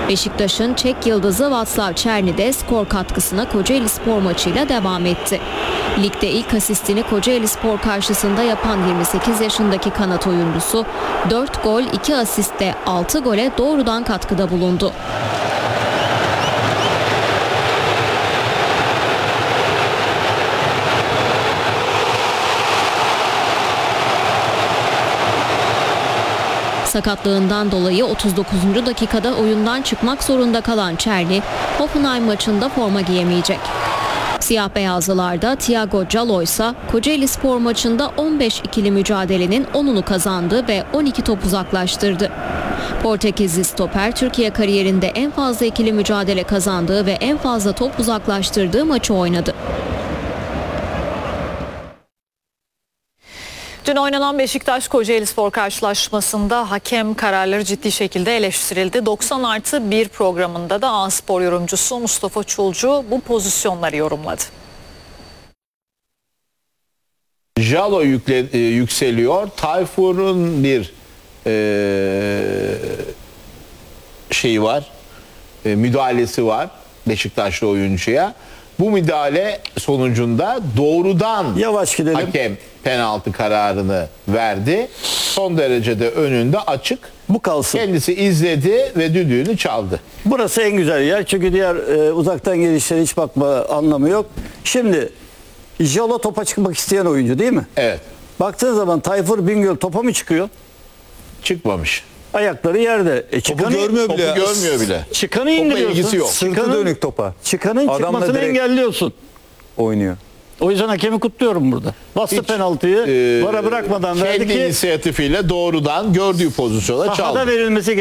Beşiktaş'ın Çek yıldızı Václav Černý de skor katkısına Kocaelispor maçıyla devam etti. Ligde ilk asistini Kocaelispor karşısında yapan 28 yaşındaki kanat oyuncusu 4 gol 2 asistle 6 gole doğrudan katkıda bulundu. Sakatlığından dolayı 39. dakikada oyundan çıkmak zorunda kalan Černý, Hoffenheim maçında forma giyemeyecek. Siyah beyazlılarda Thiago Djalo ise Kocaelispor maçında 15 ikili mücadelenin 10'unu kazandı ve 12 top uzaklaştırdı. Portekizli stoper Türkiye kariyerinde en fazla ikili mücadele kazandığı ve en fazla top uzaklaştırdığı maçı oynadı. Dün oynanan Beşiktaş-Kocaelispor karşılaşmasında hakem kararları ciddi şekilde eleştirildi. 90+1 programında da A-Spor yorumcusu Mustafa Çulcu bu pozisyonları yorumladı. Djalo yükseliyor. Tayfur'un bir şeyi var. Müdahalesi var Beşiktaşlı oyuncuya. Bu müdahale sonucunda doğrudan yavaş gidelim. Hakem penaltı kararını verdi. Son derecede önünde açık. Bu kalsın. Kendisi izledi ve düdüğünü çaldı. Burası en güzel yer. Çünkü diğer uzaktan gelişlere hiç bakma anlamı yok. Şimdi Djalo topa çıkmak isteyen oyuncu değil mi? Evet. Baktığın zaman Tayfur Bingöl topa mı çıkıyor? Çıkmamış. Ayakları yerde. Topu görmüyor bile. Çıkanı Topla indiriyorsun. ilgisi yok. Sırtı dönük topa. Çıkanın Adamla çıkmasını direkt engelliyorsun. oynuyor. O yüzden hakemi kutluyorum burada. Bastı Hiç, penaltıyı. Vara bırakmadan verdi kendi ki inisiyatifiyle doğrudan gördüğü pozisyona çaldı. sahada verilmesi